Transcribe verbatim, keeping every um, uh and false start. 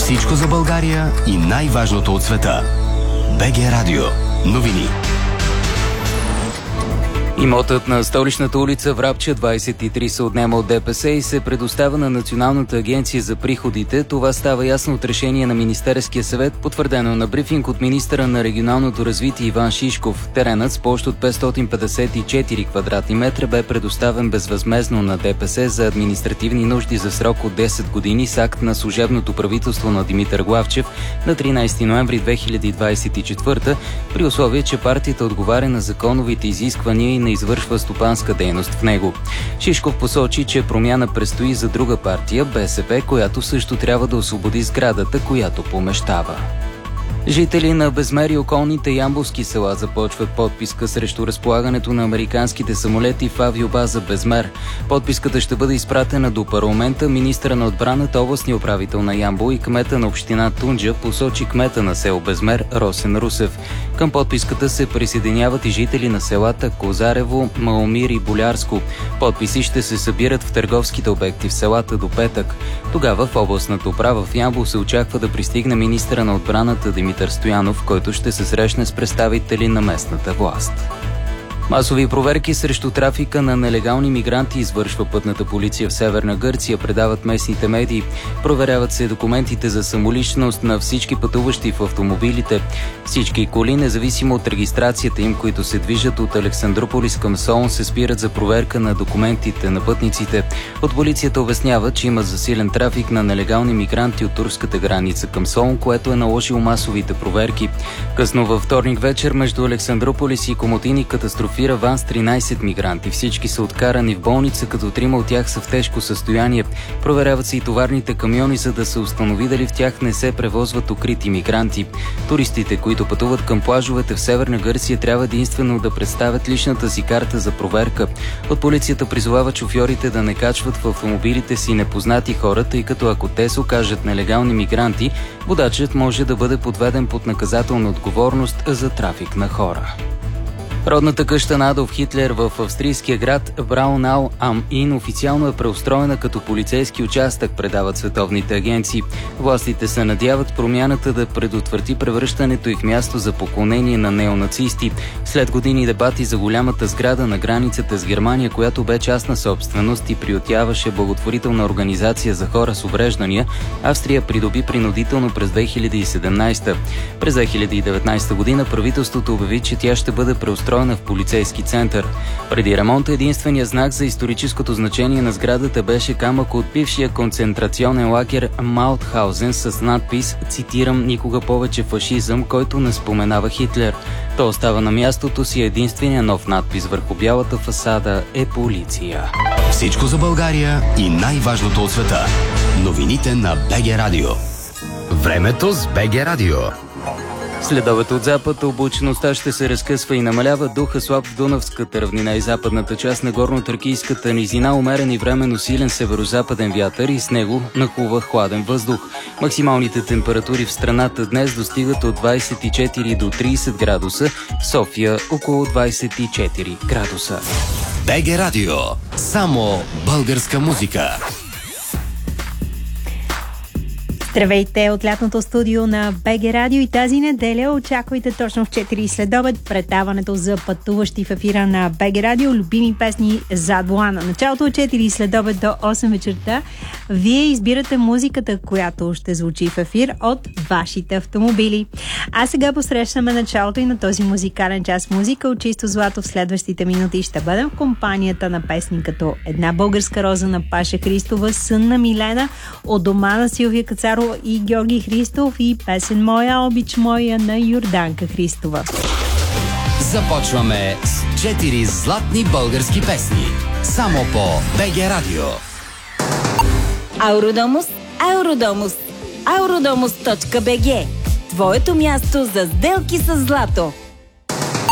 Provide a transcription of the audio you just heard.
Всичко за България и най-важното от света. БГ Радио. Новини. Имотът на столичната улица Врабча двадесет и три се отнема от ДПС и се предоставя на Националната агенция за приходите. Това става ясно от решение на Министерския съвет, потвърдено на брифинг от министъра на регионалното развитие Иван Шишков. Теренът с площ от петстотин петдесет и четири квадратни метра бе предоставен безвъзмездно на ДПС за административни нужди за срок от десет години с акт на служебното правителство на Димитър Главчев на тринадесети ноември две хиляди двадесет и четвърта, при условие, че партията отговаря на законовите изисквания и не извършва стопанска дейност в него. Шишков посочи, че промяна предстои за друга партия, БСП, която също трябва да освободи сградата, която помещава. Жители на Безмер и околните ямболски села започват подписка срещу разполагането на американските самолети в авиобаза Безмер. Подписката ще бъде изпратена до парламента. Министъра на отбраната, областния управител на Ямбол и кмета на община Тунджа, посочи кмета на село Безмер Росен Русев. Към подписката се присъединяват и жители на селата Козарево, Маомир и Болярско. Подписи ще се събират в търговските обекти в селата до петък. Тогава в областната управа в Ямбол се очаква да пристигне министъра на отбраната Димитър Стоянов, който ще се срещне с представители на местната власт. Масови проверки срещу трафика на нелегални мигранти извършва пътната полиция в Северна Гърция, предават местните медии. Проверяват се документите за самоличност на всички пътуващи в автомобилите. Всички коли, независимо от регистрацията им, които се движат от Александрополис към Солун, се спират за проверка на документите на пътниците. От полицията обясняват, че има засилен трафик на нелегални мигранти от турската граница към Солун, което е наложило масовите проверки. Късно във вторник вечер между Александрополис и Комотини катастрофира ван с тринадесет мигранти. Всички са откарани в болница, като трима от тях са в тежко състояние. Проверяват се и товарните камиони, за да се установи дали в тях не се превозват укрити мигранти. Туристите, които пътуват към плажовете в Северна Гърция, трябва единствено да представят личната си карта за проверка. От полицията призовават шофьорите да не качват в автомобилите си непознати хора, тъй като ако те се окажат нелегални мигранти, водачът може да бъде подведен под наказателна отговорност за трафик на хора. Родната къща на Адолф Хитлер в австрийския град Браунау ам Ин официално е преустроена като полицейски участък, предават световните агенции. Властите се надяват промяната да предотврати превръщането и в място за поклонение на неонацисти. След години дебати за голямата сграда на границата с Германия, която бе частна собственост и приютяваше благотворителна организация за хора с увреждания, Австрия придоби принудително през две хиляди и седемнадесета. През две хиляди и деветнадесета година правителството обяви, че тя ще бъде преустроена в полицейски център. Преди ремонта единствения знак за историческото значение на сградата беше камък от бившия концентрационен лагер Маутхаузен с надпис, цитирам, «Никога повече фашизъм», който не споменава Хитлер. То остава на мястото си, единствения нов надпис върху бялата фасада е полиция. Всичко за България и най-важното от света. Новините на БГ Радио. Времето с БГ Радио. Следовете от запад облачността ще се разкъсва и намалява, духа слаб в Дунавската равнина и западната част на горно-тракийската низина, умерен и временно силен северо-западен вятър и с него нахлува хладен въздух. Максималните температури в страната днес достигат от двадесет и четири до тридесет градуса, София около двадесет и четири градуса. БГ Радио. Само българска музика. Здравейте от лятното студио на БГ Радио и тази неделя очаквайте точно в четири следобед предаването за пътуващи в ефира на БГ Радио, любими песни зад волана. Началото от четири следобед до осем вечерта вие избирате музиката, която ще звучи в ефир от вашите автомобили. А сега посрещаме началото и на този музикален час. Музика от чисто злато. В следващите минути ще бъдем в компанията на песни като Една българска роза на Паша Христова, Сън на Милена, От дома на Силвия Кацарова и Георги Христов и песен Моя обич моя на Йорданка Христова. Започваме с четири златни български песни. Само по БГ Радио. Ауродомус, Ауродомус, ауродомус точка би джи. Твоето място за сделки с злато.